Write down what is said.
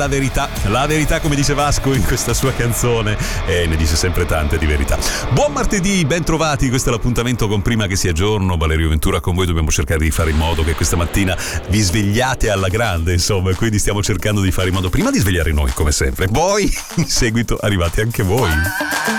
la verità come dice Vasco in questa sua canzone, e ne dice sempre tante di verità. Buon martedì, ben trovati, questo è l'appuntamento con Prima che sia giorno. Valerio Ventura con voi, dobbiamo cercare di fare in modo che questa mattina vi svegliate alla grande, insomma, quindi stiamo cercando di fare in modo prima di svegliare noi come sempre, poi in seguito arrivate anche voi.